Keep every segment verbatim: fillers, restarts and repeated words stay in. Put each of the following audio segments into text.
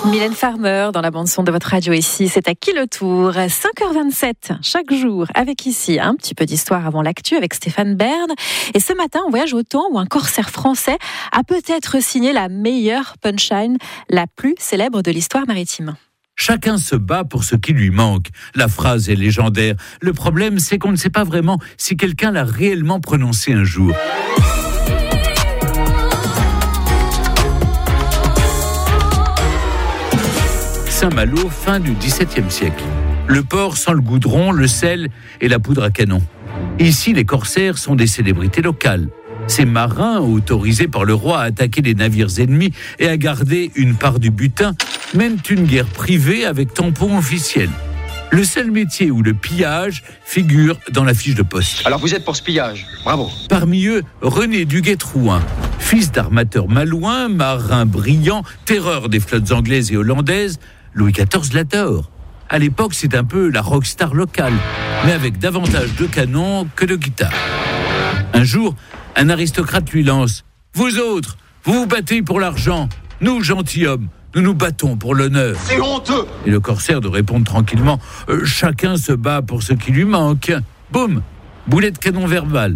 Mylène Farmer dans la bande-son de votre radio ici, c'est à qui le tour ? cinq heures vingt-sept, chaque jour, avec ici un petit peu d'histoire avant l'actu avec Stéphane Bern. Et ce matin, on voyage au temps où un corsaire français a peut-être signé la meilleure punchline, la plus célèbre de l'histoire maritime. Chacun se bat pour ce qui lui manque. La phrase est légendaire. Le problème, c'est qu'on ne sait pas vraiment si quelqu'un l'a réellement prononcée un jour. Saint-Malo, fin du dix-septième siècle. Le port sans le goudron, le sel et la poudre à canon. Ici, les corsaires sont des célébrités locales. Ces marins, autorisés par le roi à attaquer les navires ennemis et à garder une part du butin, mènent une guerre privée avec tampon officiel. Le seul métier où le pillage figure dans la fiche de poste. Alors vous êtes pour ce pillage, bravo. Parmi eux, René Duguay-Trouin, fils d'armateur malouin, marin brillant, terreur des flottes anglaises et hollandaises, Louis quatorze l'adore. À l'époque, c'est un peu la rockstar locale, mais avec davantage de canons que de guitares. Un jour, un aristocrate lui lance « Vous autres, vous vous battez pour l'argent. Nous, gentilshommes, nous nous battons pour l'honneur. » C'est honteux. Et le corsaire de répondre tranquillement euh, « Chacun se bat pour ce qui lui manque. » Boum, boulet de canon verbal.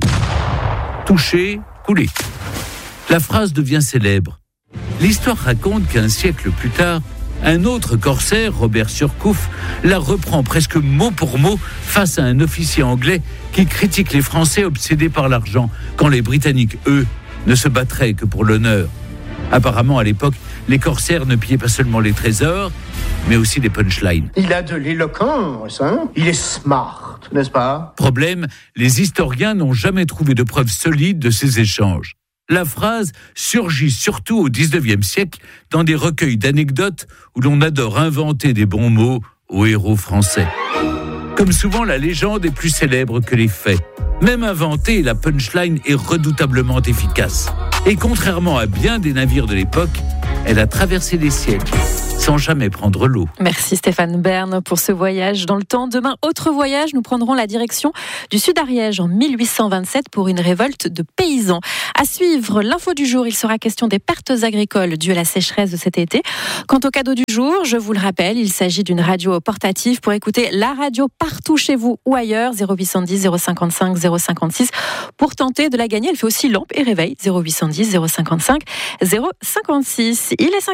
Touché, coulé. La phrase devient célèbre. L'histoire raconte qu'un siècle plus tard, un autre corsaire, Robert Surcouf, la reprend presque mot pour mot face à un officier anglais qui critique les Français obsédés par l'argent, quand les Britanniques, eux, ne se battraient que pour l'honneur. Apparemment, à l'époque, les corsaires ne pillaient pas seulement les trésors, mais aussi les punchlines. Il a de l'éloquence, hein ? Il est smart, n'est-ce pas ? Problème, les historiens n'ont jamais trouvé de preuves solides de ces échanges. La phrase surgit surtout au dix-neuvième siècle dans des recueils d'anecdotes où l'on adore inventer des bons mots aux héros français. Comme souvent, la légende est plus célèbre que les faits. Même inventée, la punchline est redoutablement efficace. Et contrairement à bien des navires de l'époque, elle a traversé les siècles sans jamais prendre l'eau. Merci Stéphane Bern pour ce voyage dans le temps. Demain, autre voyage, nous prendrons la direction du Sud-Ariège en mille huit cent vingt-sept pour une révolte de paysans. À suivre, l'info du jour, il sera question des pertes agricoles dues à la sécheresse de cet été. Quant au cadeau du jour, je vous le rappelle, il s'agit d'une radio portative pour écouter la radio partout chez vous ou ailleurs, zéro huit cent dix zéro cinquante-cinq zéro cinquante-six. Pour tenter de la gagner, elle fait aussi lampe et réveil, zéro huit cent dix zéro cinquante-cinq zéro cinquante-six. Il est cinq